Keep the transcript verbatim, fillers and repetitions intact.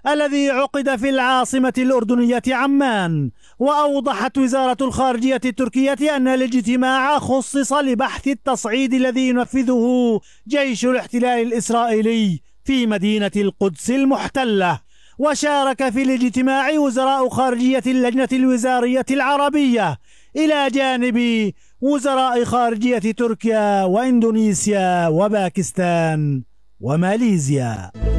الذي عقد في العاصمة الأردنية عمان. وأوضحت وزارة الخارجية التركية أن الاجتماع خصص لبحث التصعيد الذي ينفذه جيش الاحتلال الإسرائيلي في مدينة القدس المحتلة. وشارك في الاجتماع وزراء خارجية اللجنة الوزارية العربية إلى جانب وزراء خارجية تركيا وإندونيسيا وباكستان وماليزيا.